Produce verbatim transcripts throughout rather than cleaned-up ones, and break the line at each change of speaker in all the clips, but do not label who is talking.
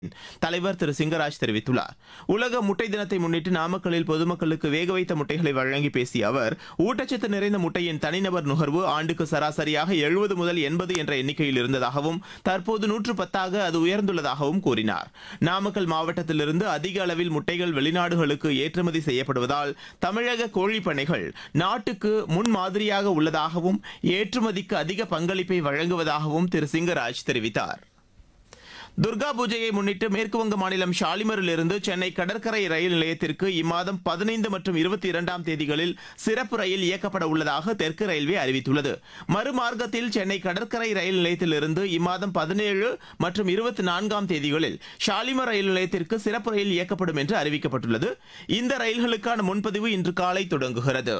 தலைவர் திரு சிங்கராஜ் தெரிவித்துள்ளார். உலக முட்டை தினத்தை முன்னிட்டு நாமக்கல்லில் பொதுமக்களுக்கு வேக வைத்த முட்டைகளை வழங்கி பேசிய அவர், ஊட்டச்சத்து நிறைந்த முட்டையின் தனிநபர் நுகர்வு ஆண்டுக்கு சராசரியாக எழுபது முதல் எண்பது என்ற எண்ணிக்கையில் இருந்ததாகவும் தற்போது நூற்று பத்தாக அது உயர்ந்துள்ளதாகவும் கூறினார். நாமக்கல் மாவட்டத்திலிருந்து அதிக அளவில் முட்டைகள் வெளிநாடுகளுக்கு ஏற்றுமதி செய்யப்படுவதால் தமிழக கோழிப் பண்ணைகள் நாட்டுக்கு முன்மாதிரியாக உள்ளதாகவும் ஏற்றுமதிக்கு அதிக பங்களிப்பை வழங்குவதாகவும் திரு சிங்கராஜ் தெரிவித்தார். துர்கா பூஜையை முன்னிட்டு மேற்குவங்க மாநிலம் ஷாலிமரிலிருந்து சென்னை கடற்கரை ரயில் நிலையத்திற்கு இம்மாதம் பதினைந்து மற்றும் இருபத்தி இரண்டாம் தேதிகளில் சிறப்பு ரயில் இயக்கப்பட உள்ளதாக தெற்கு ரயில்வே அறிவித்துள்ளது. மறுமார்க்கத்தில் சென்னை கடற்கரை ரயில் நிலையத்திலிருந்து இம்மாதம் பதினேழு மற்றும் இருபத்தி நான்காம் தேதிகளில் ஷாலிமர் ரயில் நிலையத்திற்கு சிறப்பு ரயில் இயக்கப்படும் என்று அறிவிக்கப்பட்டுள்ளது. இந்த ரயில்களுக்கான முன்பதிவு இன்று காலை தொடங்குகிறது.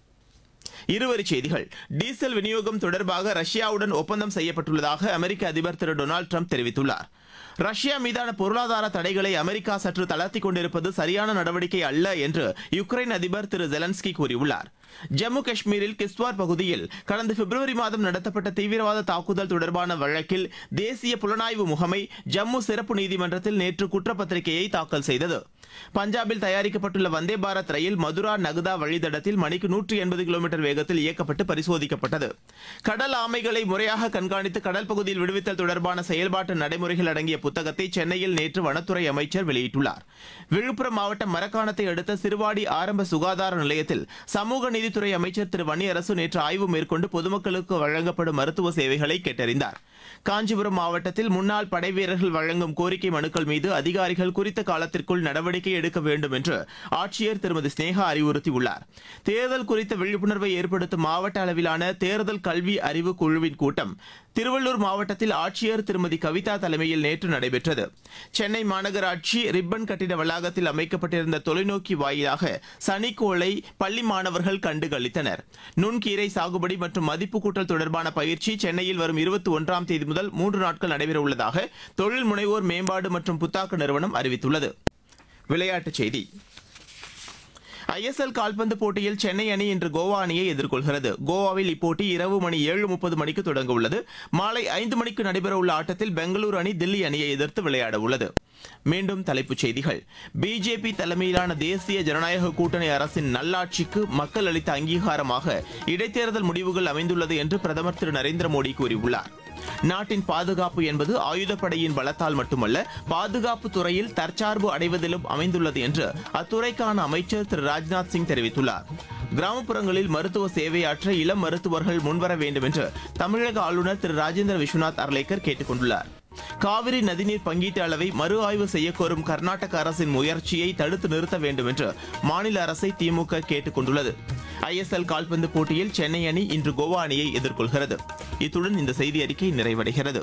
இருவரிச் செய்திகள். டீசல் விநியோகம் தொடர்பாக ரஷ்யாவுடன் ஒப்பந்தம் செய்யப்பட்டுள்ளதாக அமெரிக்க அதிபர் திரு டொனால்டு ட்ரம்ப் தெரிவித்துள்ளார். ரஷ்யா மீதான பொருளாதார தடைகளை அமெரிக்கா சற்று தளர்த்திக் கொண்டிருப்பது சரியான நடவடிக்கை அல்ல என்று யுக்ரைன் அதிபர் திரு ஜெலன்ஸ்கி கூறியுள்ளார். ஜம்மு காஷ்மீரில் கிஸ்வார் பகுதியில் கடந்த பிப்ரவரி மாதம் நடத்தப்பட்ட தீவிரவாத தாக்குதல் தொடர்பான வழக்கில் தேசிய புலனாய்வு முகமை ஜம்மு சிறப்பு நீதிமன்றத்தில் நேற்று குற்றப்பத்திரிகையை தாக்கல் செய்தது. பஞ்சாபில் தயாரிக்கப்பட்டுள்ள வந்தே பாரத் ரயில் மதுரா நகுதா வழித்தடத்தில் மணிக்கு நூற்றி எண்பது கிலோமீட்டர் வேகத்தில் இயக்கப்பட்டு பரிசோதிக்கப்பட்டது. கடல் ஆமைகளை முறையாக கண்காணித்து கடல் பகுதியில் விடுவித்தல் தொடர்பான செயல்பாட்டு நடைமுறைகள் அடங்கிய புத்தகத்தை சென்னையில் நேற்று வனத்துறை அமைச்சர் வெளியிட்டுள்ளார். விழுப்புரம் மாவட்டம் மரக்காணத்தை அடுத்த சிறுவாடி ஆரம்ப சுகாதார நிலையத்தில் சமூக நீதித்துறை அமைச்சர் திரு வன்னியரசு நேற்று ஆய்வு மேற்கொண்டு பொதுமக்களுக்கு வழங்கப்படும் மருத்துவ சேவைகளை கேட்டறிந்தார். காஞ்சிபுரம் மாவட்டத்தில் முன்னாள் படைவீரர்கள் வழங்கும் கோரிக்கை மனுக்கள் மீது அதிகாரிகள் குறித்த காலத்திற்குள் நடவடிக்கை எடுக்க வேண்டும் என்று ஆட்சியர் திருமதி ஸ்னேகா அறிவுறுத்தியுள்ளார். தேர்தல் குறித்த விழிப்புணர்வை ஏற்படுத்தும் மாவட்ட அளவிலான தேர்தல் கல்வி அறிவு குழுவின் கூட்டம் திருவள்ளூர் மாவட்டத்தில் ஆட்சியர் திருமதி கவிதா தலைமையில் நேற்று நடைபெற்றது. சென்னை மாநகராட்சி ரிப்பன் கட்டிட வளாகத்தில் அமைக்கப்பட்டிருந்த தொலைநோக்கி வாயிலாக சனிக்கோளை பள்ளி மாணவர்கள் கண்டுகளித்தனர். நுண்கீரை சாகுபடி மற்றும் மதிப்பு கூட்டல் தொடர்பான பயிற்சி சென்னையில் வரும் இருபத்தி ஒன்றாம் தேதி முதல் மூன்று நாட்கள் நடைபெற உள்ளதாக தொழில் முனைவோர் மேம்பாடு மற்றும் புத்தாக்க நிறுவனம் அறிவித்துள்ளது. விளையாட்டுச் செய்தி. ஐ எஸ் எல் கால்பந்து போட்டியில் சென்னை அணி இன்று கோவா அணியை எதிர்கொள்கிறது. கோவாவில் இப்போட்டி இரவு மணி ஏழு முப்பது மணிக்கு தொடங்க உள்ளது. மாலை ஐந்து மணிக்கு நடைபெறவுள்ள ஆட்டத்தில் பெங்களூரு அணி தில்லி அணியை எதிர்த்து விளையாட உள்ளது. மீண்டும் தலைப்புச் செய்திகள். பிஜேபி தலைமையிலான தேசிய ஜனநாயக கூட்டணி அரசின் நல்லாட்சிக்கு மக்கள் அளித்த அங்கீகாரமாக இடைத்தேர்தல் முடிவுகள் அமைந்துள்ளது என்று பிரதமர் திரு நரேந்திர மோடி கூறியுள்ளார். நாட்டின் பாதுகாப்பு என்பது ஆயுதப்படையின் பலத்தால் மட்டுமல்ல, பாதுகாப்பு துறையில் தற்சார்பு அடைவதிலும் அமைந்துள்ளது என்று அத்துறைக்கான அமைச்சர் திரு ராஜ்நாத் சிங் தெரிவித்துள்ளார். கிராமப்புறங்களில் மருத்துவ சேவையாற்ற இளம் மருத்துவர்கள் முன்வர வேண்டும் என்று தமிழக ஆளுநர் திரு ராஜேந்திர விஸ்வநாத் அர்லேக்கர் கேட்டுக் கொண்டுள்ளார். காவிரி நதிநீர் பங்கீட்டு அளவை மறு ஆய்வு செய்யக்கோரும் கர்நாடக அரசின் முயற்சியை தடுத்து நிறுத்த வேண்டும் என்று மாநில அரசை திமுக கேட்டுக் கொண்டுள்ளது. ஐ எஸ் எல் கால்பந்து போட்டியில் சென்னை அணி இன்று கோவா அணியை எதிர்கொள்கிறது. இத்துடன் இந்த செய்தி அறிக்கை நிறைவடைகிறது.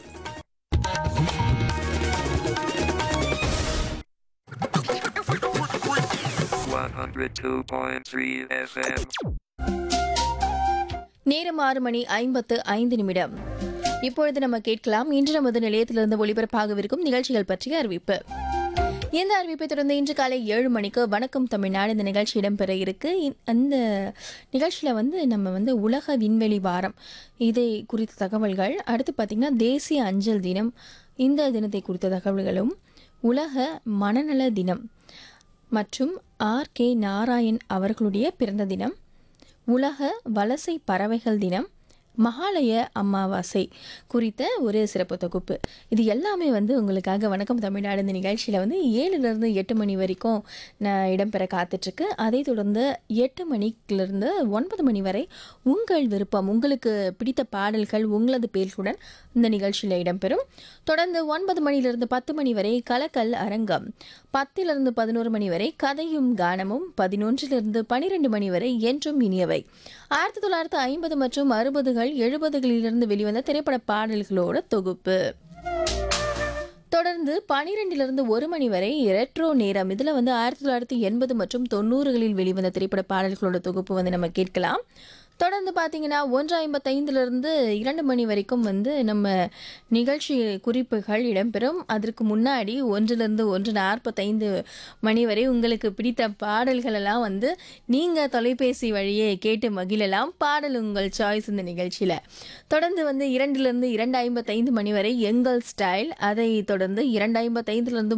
நேரம் ஆறு மணி ஐம்பத்து ஐந்து நிமிடம். இப்பொழுது நம்ம கேட்கலாம் இன்று நமது நிலையத்திலிருந்து ஒளிபரப்பாகவிருக்கும் நிகழ்ச்சிகள் பற்றிய அறிவிப்பு. இந்த அறிவிப்பை தொடர்ந்து இன்று காலை ஏழு மணிக்கு வணக்கம் தமிழ்நாடு இந்த நிகழ்ச்சி இடம்பெற இருக்கு. அந்த நிகழ்ச்சியில் வந்து நம்ம வந்து உலக விண்வெளி வாரம் இதை குறித்த தகவல்கள், அடுத்து பார்த்திங்கன்னா தேசிய அஞ்சல் தினம், இந்த தினத்தை குறித்த தகவல்களும், உலக மனநல தினம் மற்றும் ஆர் கே நாராயண் அவர்களுடைய பிறந்த தினம், உலக வலசை பறவைகள் தினம், மகாலய அமாவாசை குறித்த ஒரு சிறப்பு தொகுப்பு. இது எல்லாமே வந்து உங்களுக்காக வணக்கம் தமிழ்நாடு இந்த நிகழ்ச்சியில் வந்து ஏழுலேருந்து எட்டு மணி வரைக்கும் நான் இடம்பெற காத்துட்ருக்கு. அதை தொடர்ந்து எட்டு மணிக்கிலிருந்து ஒன்பது மணி வரை உங்கள் விருப்பம், உங்களுக்கு பிடித்த பாடல்கள் உங்களது பேர்களுடன் இந்த நிகழ்ச்சியில் இடம்பெறும். தொடர்ந்து ஒன்பது மணிலிருந்து பத்து மணி வரை கலக்கல் அரங்கம், பத்திலிருந்து பதினோரு மணி வரை கதையும் கானமும், பதினொன்றிலிருந்து பனிரெண்டு மணி வரை என்றும் இனியவை, ஆயிரத்தி தொள்ளாயிரத்தி ஐம்பது மற்றும் அறுபதுகள் எழுபதுகளிலிருந்து வெளிவந்த திரைப்பட பாடல்களோட தொகுப்பு. தொடர்ந்து பனிரெண்டிலிருந்து ஒரு மணி வரை ரெட்ரோ நேரம், இதில் வந்து ஆயிரத்தி தொள்ளாயிரத்தி எண்பது மற்றும் தொண்ணூறுகளில் வெளிவந்த திரைப்பட பாடல்களோட தொகுப்பு வந்து நம்ம கேட்கலாம். தொடர்ந்து பார்த்தீங்கன்னா ஒன்று ஐம்பத்தைந்துலேருந்து இரண்டு மணி வரைக்கும் வந்து நம்ம நிகழ்ச்சி குறிப்புகள் இடம்பெறும். அதற்கு முன்னாடி ஒன்றிலிருந்து ஒன்று நாற்பத்தைந்து மணி வரை உங்களுக்கு பிடித்த பாடல்களெல்லாம் வந்து நீங்கள் தொலைபேசி வழியே கேட்டு மகிழலாம். பாடல் உங்கள் சாய்ஸ் இந்த நிகழ்ச்சியில். தொடர்ந்து வந்து இரண்டிலிருந்து இரண்டு ஐம்பத்தைந்து மணி வரை எங்கள் ஸ்டைல், அதை தொடர்ந்து இரண்டு ஐம்பத்தைந்துலேருந்து